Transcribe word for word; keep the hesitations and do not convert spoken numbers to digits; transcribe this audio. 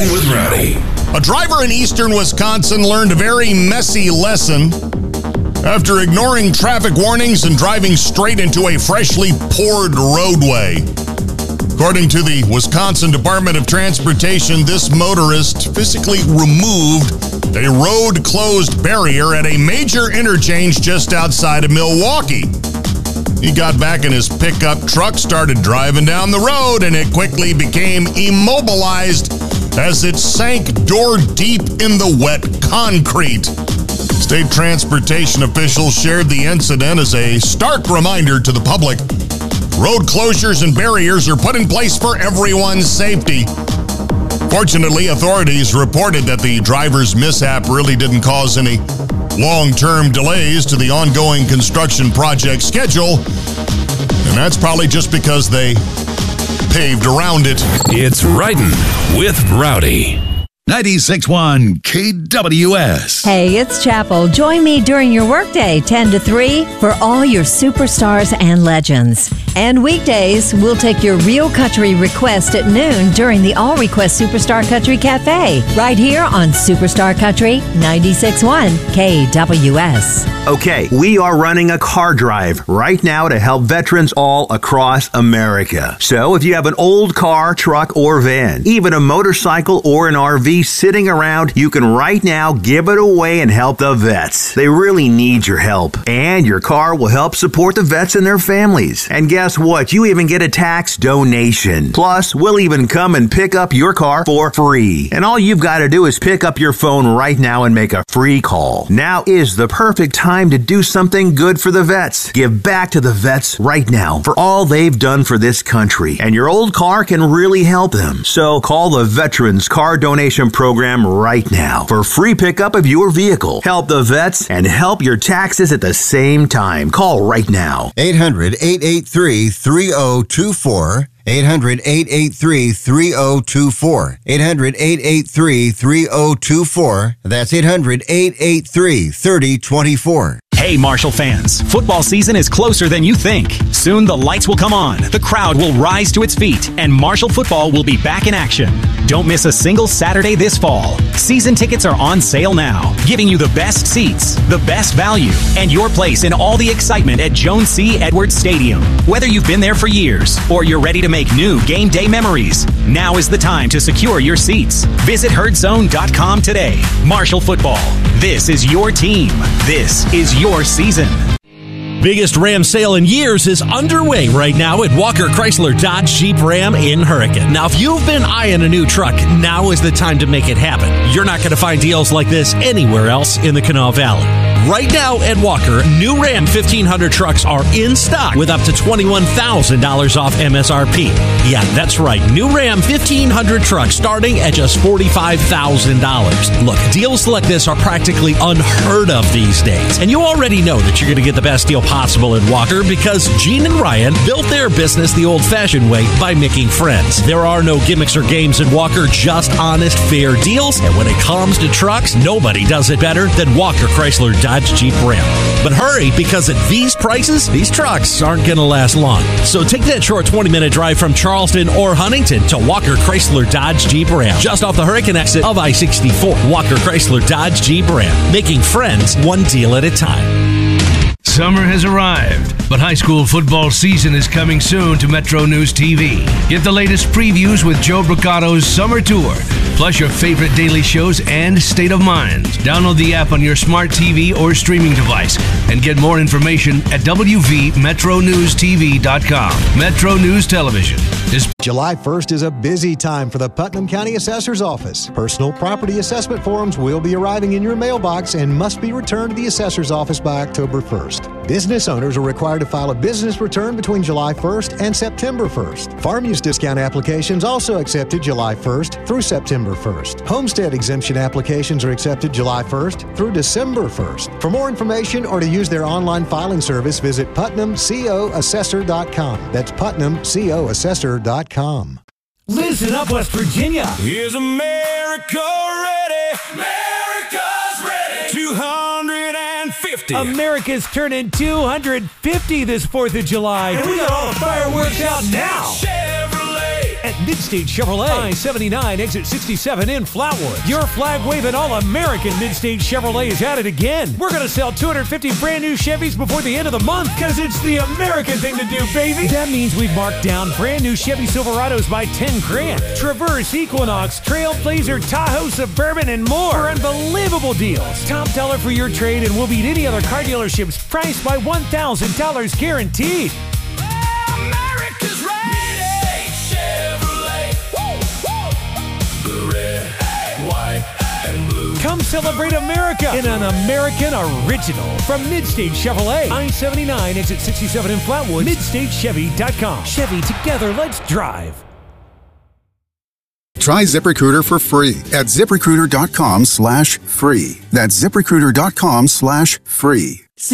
Riding with Rowdy. A driver in eastern Wisconsin learned a very messy lesson after ignoring traffic warnings and driving straight into a freshly poured roadway. According to the Wisconsin Department of Transportation, this motorist physically removed a road-closed barrier at a major interchange just outside of Milwaukee. He got back in his pickup truck, started driving down the road, and it quickly became immobilized as it sank door deep in the wet concrete. State transportation officials shared the incident as a stark reminder to the public. Road closures and barriers are put in place for everyone's safety. Fortunately, authorities reported that the driver's mishap really didn't cause any long-term delays to the ongoing construction project schedule, and that's probably just because they paved around it. It's Riding with Rowdy. ninety-six point one K W S. Hey, it's Chapel. Join me during your workday, ten to three, for all your superstars and legends. And weekdays, we'll take your real country request at noon during the All Request Superstar Country Cafe, right here on Superstar Country ninety-six point one K W S. Okay, we are running a car drive right now to help veterans all across America. So if you have an old car, truck, or van, even a motorcycle or an R V sitting around, you can right now give it away and help the vets. They really need your help. And your car will help support the vets and their families. And guess what? You even get a tax donation. Plus, we'll even come and pick up your car for free. And all you've got to do is pick up your phone right now and make a free call. Now is the perfect time to do something good for the vets. Give back to the vets right now for all they've done for this country. And your old car can really help them. So call the Veterans Car Donation Program right now for free pickup of your vehicle. Help the vets and help your taxes at the same time. Call right now. eight hundred, eight eight three, three oh two four. eight hundred, eight eight three, three oh two four. eight hundred, eight eight three, three oh two four. That's eight hundred, eight eight three, three oh two four. Hey, Marshall fans, football season is closer than you think. Soon the lights will come on, the crowd will rise to its feet, and Marshall football will be back in action. Don't miss a single Saturday this fall. Season tickets are on sale now, giving you the best seats, the best value, and your place in all the excitement at Joan C. Edwards Stadium. Whether you've been there for years or you're ready to make new game day memories, now is the time to secure your seats. Visit herd zone dot com today. Marshall football. This is your team. This is your season. Biggest Ram sale in years is underway right now at Walker Chrysler Dodge Jeep Ram in Hurricane. Now, if you've been eyeing a new truck, now is the time to make it happen. You're not going to find deals like this anywhere else in the Kanawha Valley. Right now at Walker, new Ram fifteen hundred trucks are in stock with up to twenty-one thousand dollars off M S R P. Yeah, that's right. New Ram fifteen hundred trucks starting at just forty-five thousand dollars. Look, deals like this are practically unheard of these days. And you already know that you're going to get the best deal possible at Walker because Gene and Ryan built their business the old-fashioned way by making friends. There are no gimmicks or games at Walker, just honest, fair deals. And when it comes to trucks, nobody does it better than Walker Chrysler Dodge Jeep Ram. But hurry, because at these prices, these trucks aren't going to last long. So take that short twenty-minute drive from Charleston or Huntington to Walker Chrysler Dodge Jeep Ram, just off the Hurricane exit of I sixty-four. Walker Chrysler Dodge Jeep Ram, making friends one deal at a time. Summer has arrived, but high school football season is coming soon to Metro News T V. Get the latest previews with Joe Bricato's Summer Tour, plus your favorite daily shows and State of Minds. Download the app on your smart T V or streaming device and get more information at w v metro news t v dot com. Metro News Television is... July first is a busy time for the Putnam County Assessor's Office. Personal property assessment forms will be arriving in your mailbox and must be returned to the Assessor's Office by October first. Business owners are required to file a business return between July first and September first. Farm use discount applications also accepted July first through September first. Homestead exemption applications are accepted July first through December first. For more information or to use their online filing service, visit putnam co assessor dot com. That's putnam co assessor dot com. Listen up, West Virginia. Is America ready? America's ready. two hundred fifty. America's turning two hundred fifty this fourth of July. And we got all the fireworks out now. Chevrolet. At Midstate Chevrolet. I seventy-nine, exit sixty-seven in Flatwood. Your flag-waving all-American Midstate Chevrolet is at it again. We're going to sell two hundred fifty brand new Chevys before the end of the month because it's the American thing to do, baby. That means we've marked down brand new Chevy Silverados by ten grand. Traverse, Equinox, Trailblazer, Tahoe, Suburban, and more for unbelievable deals. Top dollar for your trade and we'll beat any other car dealership's price by one thousand dollars guaranteed. America's ready. Chevrolet. Woo, woo. The red, white, and blue. Come celebrate America in an American original from Midstate Chevrolet. I seventy-nine, exit sixty-seven in Flatwood. Midstate Chevy dot com. Chevy, together, let's drive. Try ZipRecruiter for free at ZipRecruiter.com slash free. That's ZipRecruiter.com slash free.